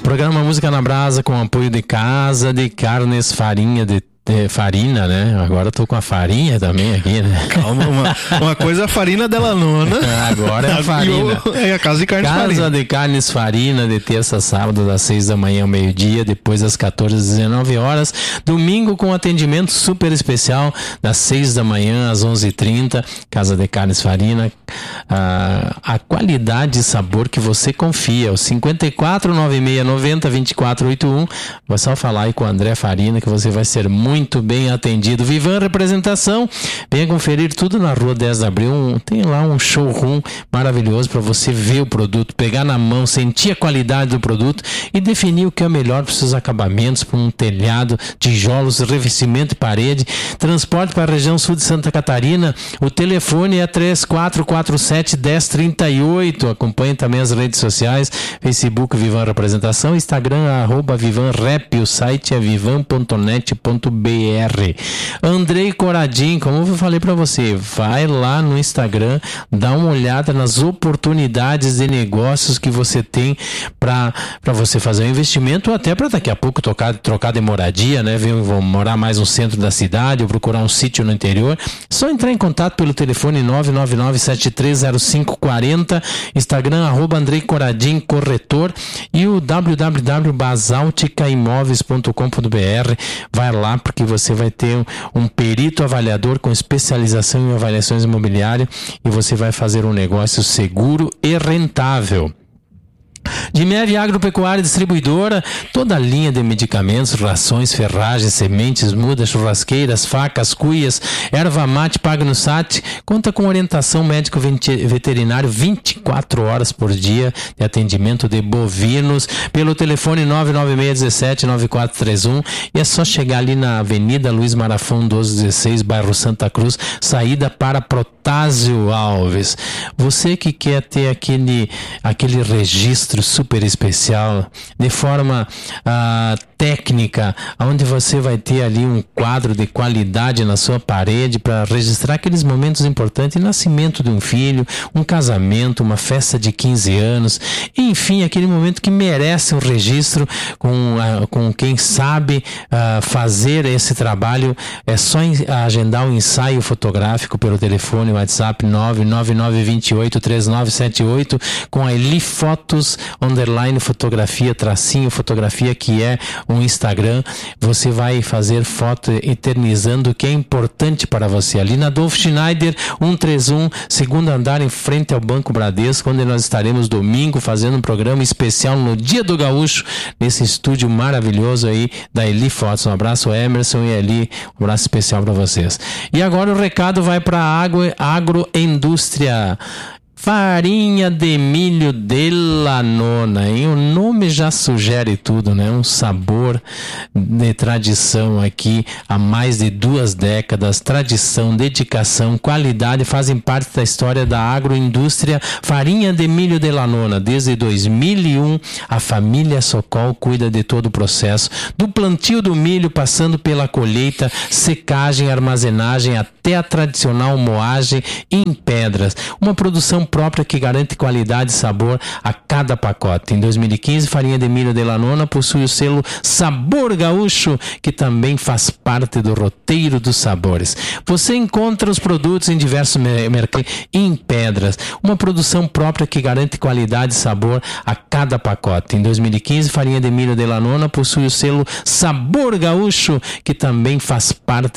Programa Música na Brasa com apoio de Casa de Carnes Farinha de Farina, né? Agora eu tô com a farinha também aqui, né? Calma, uma coisa é a farina dela nona. Agora é a farinha. É a Casa de Carnes Farina. Casa de Carnes Farina, de terça a sábado, das 6 da manhã ao meio-dia, depois das 14 às 19 horas. Domingo com atendimento super especial, das 6 da manhã às 11h30. Casa de Carnes Farina. A qualidade e sabor que você confia. O 54 96 90 24 81. Vou só falar aí com o André Farina que você vai ser muito bem atendido. Vivan Representação, venha conferir tudo na rua 10 de abril, tem lá um showroom maravilhoso para você ver o produto, pegar na mão, sentir a qualidade do produto e definir o que é melhor para os seus acabamentos, para um telhado, tijolos, revestimento e parede. Transporte para a região sul de Santa Catarina, o telefone é 3447-1038. Acompanhe também as redes sociais, Facebook Vivan Representação, Instagram @VivanRep, o site é vivan.net.br. Andrei Coradim, como eu falei para você, vai lá no Instagram, dá uma olhada nas oportunidades de negócios que você tem para você fazer um investimento, ou até para daqui a pouco trocar de moradia, né? Vou morar mais no centro da cidade ou procurar um sítio no interior. Só entrar em contato pelo telefone 999-730540, Instagram @Andrei Coradim Corretor e o www.basalticaimoveis.com.br. Vai lá porque você vai ter um perito avaliador com especialização em avaliações imobiliárias e você vai fazer um negócio seguro e rentável. Dimer Agropecuária Distribuidora, toda a linha de medicamentos, rações, ferragens, sementes, mudas, churrasqueiras, facas, cuias, erva mate, Pagno-Sat, conta com orientação médico veterinário 24 horas por dia de atendimento de bovinos pelo telefone 99617-9431 e é só chegar ali na Avenida Luiz Marafão 1216, bairro Santa Cruz, saída para Protásio Alves. Você que quer ter aquele registro super especial, de forma técnica, onde você vai ter ali um quadro de qualidade na sua parede para registrar aqueles momentos importantes, nascimento de um filho, um casamento, uma festa de 15 anos, enfim, aquele momento que merece um registro com quem sabe fazer esse trabalho. É só agendar um ensaio fotográfico pelo telefone WhatsApp 999283978 com a Eli Fotos _fotografia, tracinho fotografia, que é um Instagram. Você vai fazer foto eternizando o que é importante para você. Ali na Adolfo Schneider 131, segundo andar, em frente ao Banco Bradesco, onde nós estaremos domingo fazendo um programa especial no Dia do Gaúcho, nesse estúdio maravilhoso aí da Eli Fotos. Um abraço, Emerson e Eli, um abraço especial para vocês. E agora o recado vai para a Agroindústria. Farinha de milho de la nona, hein? O nome já sugere tudo, né? Um sabor de tradição aqui há mais de 2 décadas. Tradição, dedicação, qualidade fazem parte da história da agroindústria. Farinha de milho de la nona. Desde 2001, a família Sokol cuida de todo o processo, do plantio do milho, passando pela colheita, secagem, armazenagem, até a tradicional moagem em pedras. Uma produção própria que garante qualidade e sabor a cada pacote. Em 2015, farinha de milho de la nona possui o selo Sabor Gaúcho, que também faz parte do roteiro dos sabores. Você encontra os produtos em diversos mercados em pedras. Uma produção própria que garante qualidade e sabor a cada pacote. Em 2015, farinha de milho de la nona possui o selo Sabor Gaúcho, que também faz parte